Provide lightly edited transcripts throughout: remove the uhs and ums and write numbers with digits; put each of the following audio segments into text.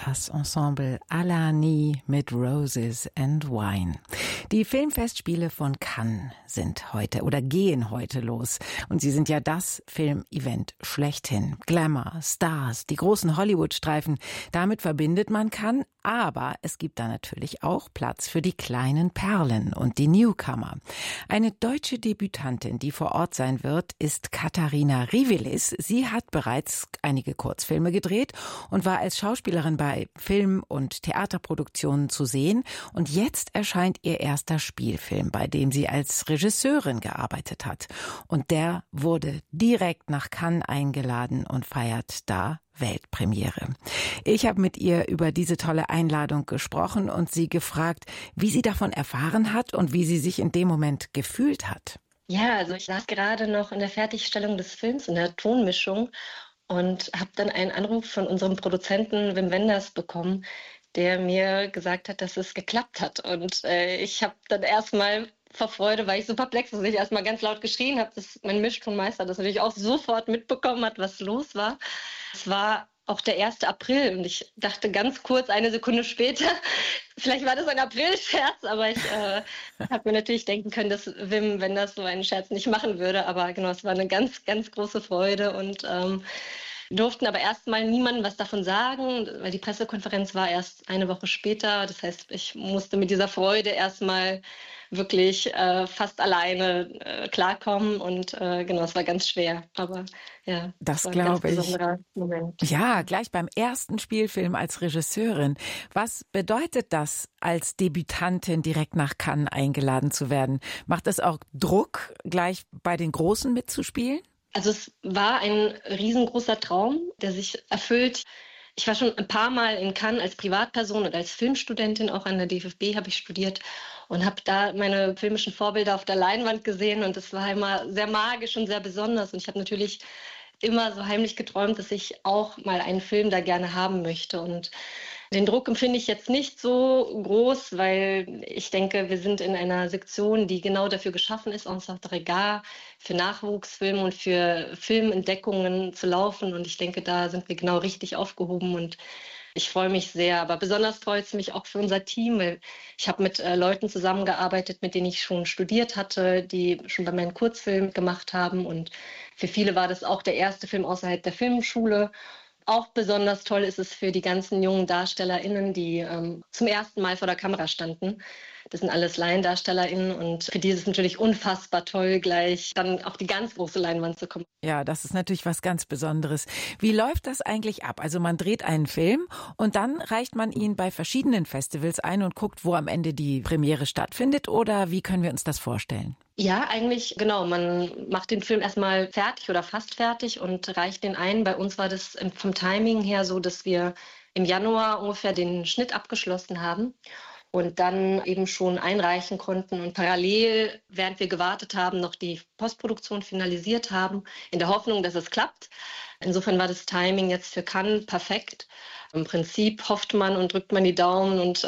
Das Ensemble Alani mit Roses and Wine. Die Filmfestspiele von Cannes sind heute oder gehen heute los. Und sie sind ja das Filmevent schlechthin. Glamour, Stars, die großen Hollywood-Streifen. Damit verbindet man Cannes. Aber es gibt da natürlich auch Platz für die kleinen Perlen und die Newcomer. Eine deutsche Debütantin, die vor Ort sein wird, ist Katharina Rivilis. Sie hat bereits einige Kurzfilme gedreht und war als Schauspielerin bei Film- und Theaterproduktionen zu sehen. Und jetzt erscheint ihr erster Spielfilm, bei dem sie als Regisseurin gearbeitet hat. Und der wurde direkt nach Cannes eingeladen und feiert da Weltpremiere. Ich habe mit ihr über diese tolle Einladung gesprochen und sie gefragt, wie sie davon erfahren hat und wie sie sich in dem Moment gefühlt hat. Ja, also ich saß gerade noch in der Fertigstellung des Films, in der Tonmischung und habe dann einen Anruf von unserem Produzenten Wim Wenders bekommen, der mir gesagt hat, dass es geklappt hat. Und ich habe dann erstmal vor Freude, weil ich so perplex, dass ich erstmal ganz laut geschrien habe, dass mein Mischtonmeister das natürlich auch sofort mitbekommen hat, was los war. Es war auch der 1. April und ich dachte ganz kurz, eine Sekunde später, vielleicht war das ein April-Scherz, aber ich habe mir natürlich denken können, dass Wim, wenn das so einen Scherz nicht machen würde, aber genau, es war eine ganz, ganz große Freude und durften aber erstmal niemandem was davon sagen, weil die Pressekonferenz war erst eine Woche später. Das heißt, ich musste mit dieser Freude erstmal wirklich fast alleine klarkommen und genau, es war ganz schwer. Aber ja, das war ein ganz glaube ich. besonderer Moment. Ja, gleich beim ersten Spielfilm als Regisseurin. Was bedeutet das, als Debütantin direkt nach Cannes eingeladen zu werden? Macht es auch Druck, gleich bei den Großen mitzuspielen? Also es war ein riesengroßer Traum, der sich erfüllt. Ich war schon ein paar Mal in Cannes als Privatperson und als Filmstudentin, auch an der DFB habe ich studiert und habe da meine filmischen Vorbilder auf der Leinwand gesehen und es war immer sehr magisch und sehr besonders. Und ich habe natürlich immer so heimlich geträumt, dass ich auch mal einen Film da gerne haben möchte. Und den Druck empfinde ich jetzt nicht so groß, weil ich denke, wir sind in einer Sektion, die genau dafür geschaffen ist, Ensemble Regard, für Nachwuchsfilme und für Filmentdeckungen zu laufen. Und ich denke, da sind wir genau richtig aufgehoben und ich freue mich sehr. Aber besonders freut es mich auch für unser Team, weil ich habe mit Leuten zusammengearbeitet, mit denen ich schon studiert hatte, die schon bei meinen Kurzfilmen gemacht haben. Und für viele war das auch der erste Film außerhalb der Filmschule. Auch besonders toll ist es für die ganzen jungen DarstellerInnen, die zum ersten Mal vor der Kamera standen. Das sind alles LaiendarstellerInnen und für die ist es natürlich unfassbar toll, gleich dann auf die ganz große Leinwand zu kommen. Ja, das ist natürlich was ganz Besonderes. Wie läuft das eigentlich ab? Also man dreht einen Film und dann reicht man ihn bei verschiedenen Festivals ein und guckt, wo am Ende die Premiere stattfindet, oder wie können wir uns das vorstellen? Ja, eigentlich genau. Man macht den Film erstmal fertig oder fast fertig und reicht den ein. Bei uns war das vom Timing her so, dass wir im Januar ungefähr den Schnitt abgeschlossen haben und dann eben schon einreichen konnten und parallel, während wir gewartet haben, noch die Postproduktion finalisiert haben, in der Hoffnung, dass es klappt. Insofern war das Timing jetzt für Cannes perfekt. Im Prinzip hofft man und drückt man die Daumen und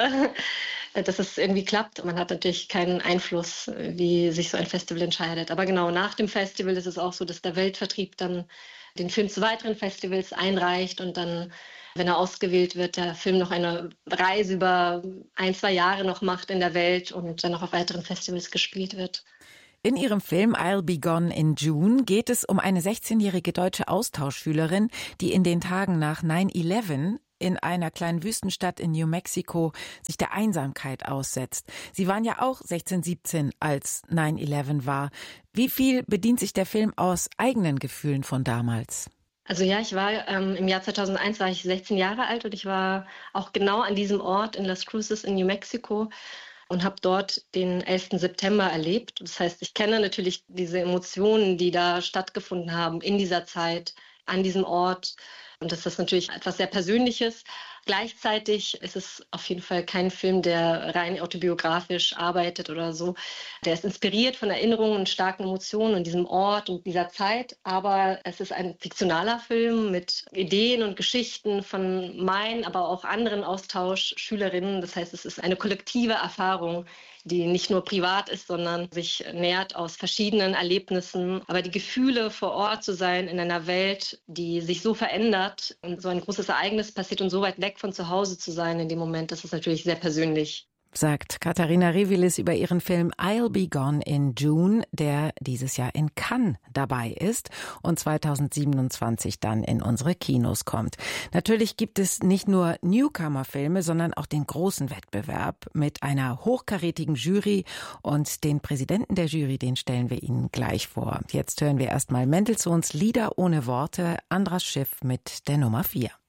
dass es irgendwie klappt. Man hat natürlich keinen Einfluss, wie sich so ein Festival entscheidet. Aber genau, nach dem Festival ist es auch so, dass der Weltvertrieb dann den Film zu weiteren Festivals einreicht und dann, wenn er ausgewählt wird, der Film noch eine Reise über 1-2 Jahre noch macht in der Welt und dann noch auf weiteren Festivals gespielt wird. In ihrem Film I'll Be Gone in June geht es um eine 16-jährige deutsche Austauschschülerin, die in den Tagen nach 9/11 in einer kleinen Wüstenstadt in New Mexico sich der Einsamkeit aussetzt. Sie waren ja auch 16, 17, als 9/11 war. Wie viel bedient sich der Film aus eigenen Gefühlen von damals? Also ja, ich war im Jahr 2001 war ich 16 Jahre alt und ich war auch genau an diesem Ort in Las Cruces in New Mexico und habe dort den 11. September erlebt. Das heißt, ich kenne natürlich diese Emotionen, die da stattgefunden haben in dieser Zeit, an diesem Ort. Und das ist natürlich etwas sehr Persönliches. Gleichzeitig ist es auf jeden Fall kein Film, der rein autobiografisch arbeitet oder so. Der ist inspiriert von Erinnerungen und starken Emotionen und diesem Ort und dieser Zeit. Aber es ist ein fiktionaler Film mit Ideen und Geschichten von meinen, aber auch anderen Austauschschülerinnen. Das heißt, es ist eine kollektive Erfahrung, die nicht nur privat ist, sondern sich nährt aus verschiedenen Erlebnissen. Aber die Gefühle, vor Ort zu sein in einer Welt, die sich so verändert und so ein großes Ereignis passiert und so weit weg weg von zu Hause zu sein in dem Moment, das ist natürlich sehr persönlich. Sagt Katharina Revilis über ihren Film I'll Be Gone in June, der dieses Jahr in Cannes dabei ist und 2027 dann in unsere Kinos kommt. Natürlich gibt es nicht nur Newcomer-Filme, sondern auch den großen Wettbewerb mit einer hochkarätigen Jury und den Präsidenten der Jury, den stellen wir Ihnen gleich vor. Jetzt hören wir erstmal Mendelssohns Lieder ohne Worte, Andras Schiff mit der Nummer 4.